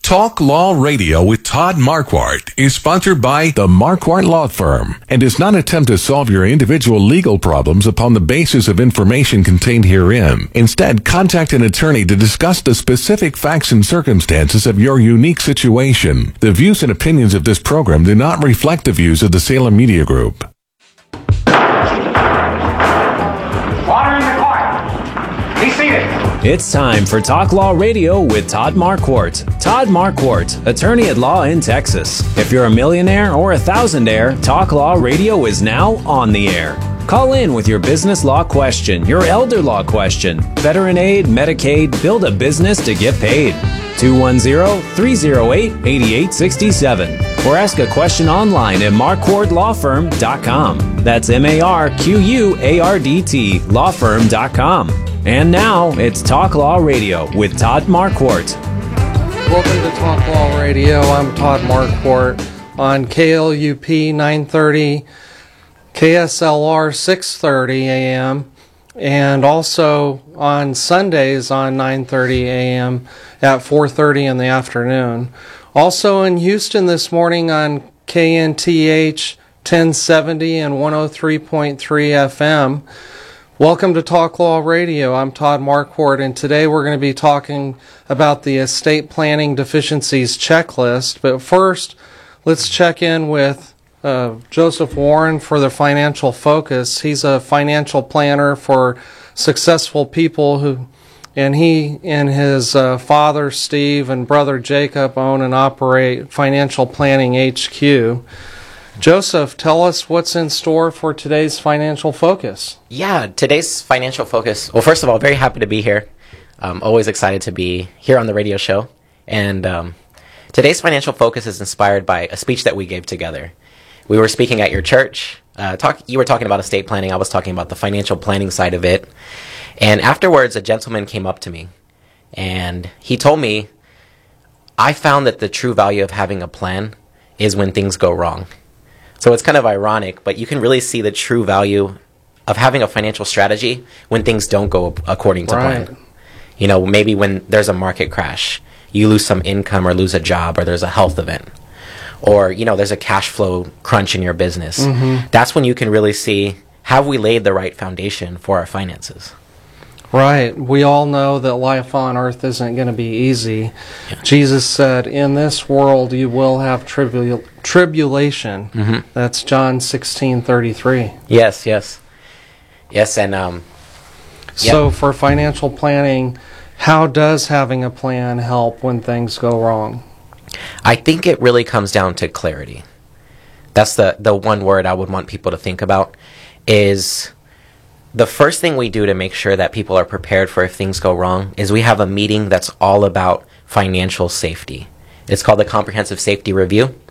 Talk Law Radio with Todd Marquardt is sponsored by the Marquardt Law Firm and does not attempt to solve your individual legal problems upon the basis of information contained herein. Instead, contact an attorney to discuss the specific facts and circumstances of your unique situation. The views and opinions of this program do not reflect the views of the Salem Media Group. Order in the court. Be seated. It's time for Talk Law Radio with Todd Marquardt. Todd Marquardt, attorney at law in Texas. If you're a millionaire or a thousandaire, Talk Law Radio is now on the air. Call in with your business law question, your elder law question, veteran aid, Medicaid, build a business to get paid. 210-308-8867. Or ask a question online at marquardtlawfirm.com. That's MARQUARDT lawfirm.com. And now, it's Talk Law Radio with Todd Marquardt. Welcome to Talk Law Radio. I'm Todd Marquardt on KLUP 930, KSLR 630 AM, and also on Sundays on 9:30 AM at 4:30 in the afternoon. Also in Houston this morning on KNTH 1070 and 103.3 FM. Welcome to Talk Law Radio. I'm Todd Marquardt, and today we're going to be talking about the estate planning deficiencies checklist. But first, let's check in with Joseph Warren for the Financial Focus. He's a financial planner for successful people and he and his father Steve and brother Jacob own and operate Financial Planning HQ. Joseph, tell us what's in store for today's Financial Focus. Yeah, today's Financial Focus. Well, first of all, very happy to be here. Always excited to be here on the radio show. And today's Financial Focus is inspired by a speech that we gave together. We were speaking at your church. You were talking about estate planning. I was talking about the financial planning side of it. And afterwards, a gentleman came up to me. And he told me, I found that the true value of having a plan is when things go wrong. So it's kind of ironic, but you can really see the true value of having a financial strategy when things don't go according to plan. You know, maybe when there's a market crash, you lose some income or lose a job or there's a health event. Or, you know, there's a cash flow crunch in your business. Mm-hmm. That's when you can really see, have we laid the right foundation for our finances? Right. We all know that life on earth isn't going to be easy. Yeah. Jesus said, in this world you will have tribulation. Mm-hmm. That's John 16:33. Yes. And so for financial planning, how does having a plan help when things go wrong? I think it really comes down to clarity. That's the one word I would want people to think about is the first thing we do to make sure that people are prepared for if things go wrong is we have a meeting that's all about financial safety. It's called the Comprehensive Safety Review.